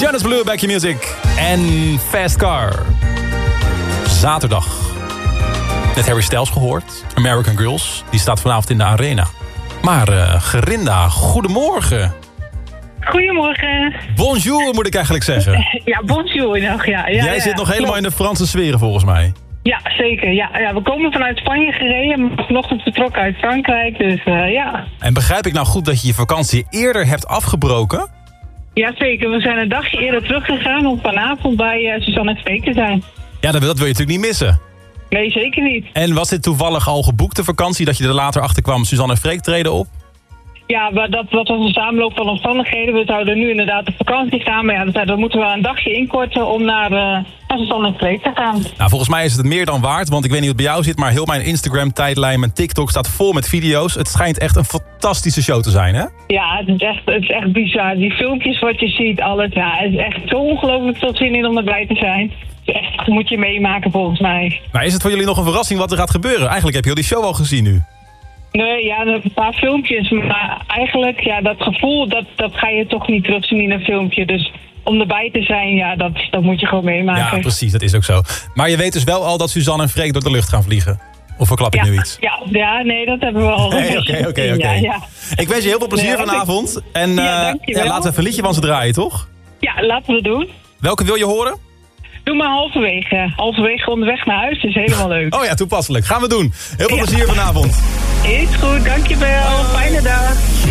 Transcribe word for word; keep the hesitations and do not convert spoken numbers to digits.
Jonas Blue, Back Your Music. En Fast Car. Zaterdag. Net Harry Styles gehoord. American Girls. Die staat vanavond in de arena. Maar uh, Gerinda, goedemorgen. Goedemorgen. Bonjour moet ik eigenlijk zeggen. Ja, bonjour nog, ja. ja Jij ja, zit nog ja. helemaal in de Franse sferen volgens mij. Ja, zeker. Ja, ja, we komen vanuit Spanje gereden, maar vanochtend vertrokken uit Frankrijk, dus uh, ja. En begrijp ik nou goed dat je je vakantie eerder hebt afgebroken? Ja, zeker. We zijn een dagje eerder teruggegaan om vanavond bij uh, Suzanne en Freek te zijn. Ja, dat, dat wil je natuurlijk niet missen. Nee, zeker niet. En was dit toevallig al geboekte vakantie dat je er later achter kwam? Suzanne en Freek treden op? Ja, maar dat, dat was een samenloop van omstandigheden. We zouden nu inderdaad op vakantie gaan, maar ja, dan moeten we een dagje inkorten om naar, uh, naar Suzanne en Freek te gaan. Nou, volgens mij is het meer dan waard, want ik weet niet wat bij jou zit, maar heel mijn Instagram-tijdlijn, mijn TikTok staat vol met video's. Het schijnt echt een fantastische show te zijn, hè? Ja, het is echt, het is echt bizar. Die filmpjes wat je ziet, alles, ja, het is echt zo ongelooflijk veel zin in om erbij te zijn. Dus echt, dat moet je meemaken volgens mij. Maar is het voor jullie nog een verrassing wat er gaat gebeuren? Eigenlijk heb je die show al gezien nu. Nee, ja, een paar filmpjes, maar eigenlijk, ja, dat gevoel, dat, dat ga je toch niet terugzien in een filmpje. Dus om erbij te zijn, ja, dat, dat moet je gewoon meemaken. Ja, precies, dat is ook zo. Maar je weet dus wel al dat Suzanne en Freek door de lucht gaan vliegen? Of verklap ik ja, nu iets? Ja, ja, nee, dat hebben we al. Oké, oké, oké. Ik wens je heel veel plezier nee, vanavond. Ik... En ja, uh, ja, laten we even een liedje van ze draaien, toch? Ja, laten we doen. Welke wil je horen? Doe maar halverwege. Halverwege onderweg naar huis is helemaal leuk. Oh ja, toepasselijk. Gaan we doen. Heel veel ja. plezier vanavond. Is goed, dankjewel. Fijne dag.